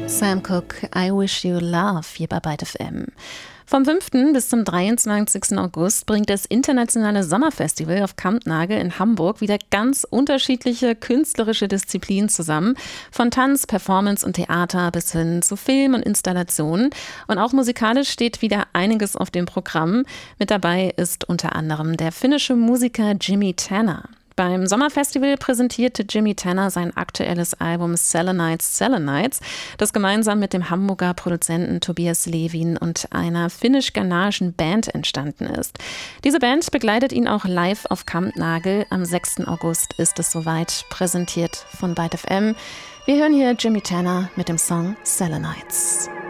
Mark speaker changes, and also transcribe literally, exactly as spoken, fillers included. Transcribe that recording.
Speaker 1: Sam Cooke, I Wish You Love, hier bei Byte F M. Vom fünften bis zum dreiundzwanzigsten August bringt das internationale Sommerfestival auf Kampnagel in Hamburg wieder ganz unterschiedliche künstlerische Disziplinen zusammen. Von Tanz, Performance und Theater bis hin zu Film und Installationen. Und auch musikalisch steht wieder einiges auf dem Programm. Mit dabei ist unter anderem der finnische Musiker Jimi Tenna. Beim Sommerfestival präsentierte Jimi Tenna sein aktuelles Album Selenites, Selenites, das gemeinsam mit dem Hamburger Produzenten Tobias Levin und einer finnisch-ghanaischen Band entstanden ist. Diese Band begleitet ihn auch live auf Kampnagel. Am sechsten August ist es soweit, präsentiert von Byte F M. Wir hören hier Jimi Tenna mit dem Song Selenites.